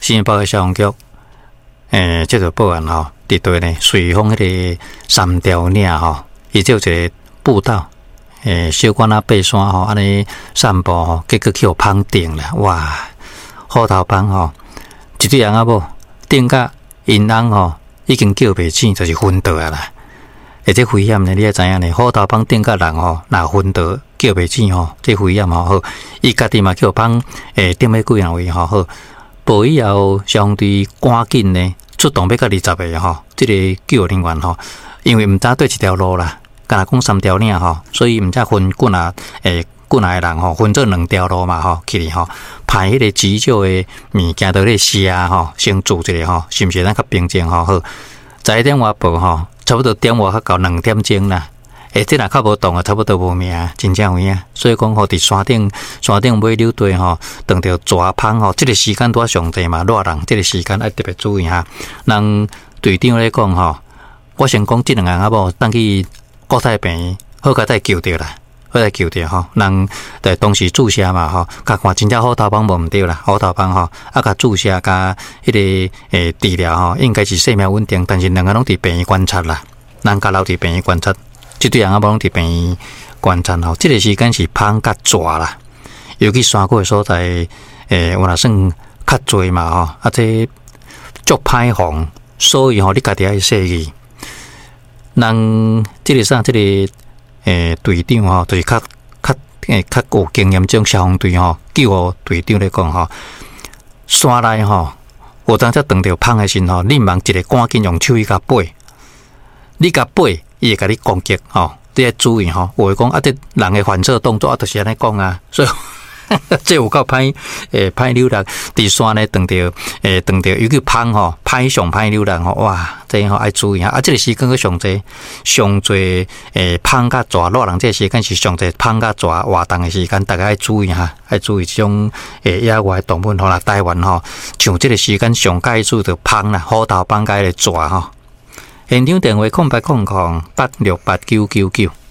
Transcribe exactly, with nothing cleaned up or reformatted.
新北的消防局，诶，这个报案吼，伫对呢，随风迄个三条岭吼，伊就一个步道，诶，小可仔爬山吼，安尼散步吼，结果去互芳顶啦，哇，虎头蜂吼，一对翁仔某顶甲因翁吼，已经叫袂醒，就是昏倒啊啦。而且危险呢，你也知影呢，虎头蜂顶甲人吼，若昏倒叫袂醒吼，这危险吼，好，伊家己嘛叫蜂诶，顶要几人位吼，好，报以后相对赶紧呢，出动要到二十个吼，这个救援人员吼，因为毋知对一条路啦，敢若讲三条岭吼，所以毋知分几若诶几若个人吼，分做两条路嘛吼，去吼，派迄个急救的物件到咧施啊吼，先做一个吼，是毋是咱较平静吼？好，十一点外报吼。差不多点外较到两点钟啦，诶，这若较无动啊，差不多无命，真正有影。所以讲吼，伫山顶山顶尾溜地吼，当着蛇蜂吼，这个时间拄上济嘛，热人这个时间要特别注意哈。人队长咧讲吼，我先讲这两个仔某，等去国泰病院，好甲再救着啦，好再救着吼。人在当时注射嘛吼，甲看真正虎头蜂无毋对啦，虎头蜂吼，啊甲注射甲迄个诶治疗吼，应该是生命稳定，但是两个拢伫病院观察啦。人家留伫病院观察，即对人仔某拢伫病院观察吼。即个时间是蜂甲蛇啦，尤其山谷的所在，诶，有若算较侪嘛吼，啊，这足歹防，所以吼，你家己爱细意。人即个啥，即个诶队长吼，就是较较诶较有经验种消防队吼，救护队长来讲吼，山内吼，有当才撞着蜂的时候，你茫一个赶紧用手去甲背。你甲背，伊会甲你攻击吼，你要注意吼。有诶讲啊，这人诶反射动作啊，就是安尼讲啊。所以这有够歹诶，歹流浪伫山咧，撞着诶，撞着尤其蜂吼，歹上歹流浪吼，哇，这吼爱注意啊。啊，这个时间个上济上济诶，蜂甲蛇热人，这个时间是上济蜂甲蛇活动诶时间，大家爱注意哈，爱注意这种诶野外动物吼啦，台湾吼，像这个时间上介注着蜂啦，虎头蜂甲迄个蛇吼。现场电话空八空空八六八九九九。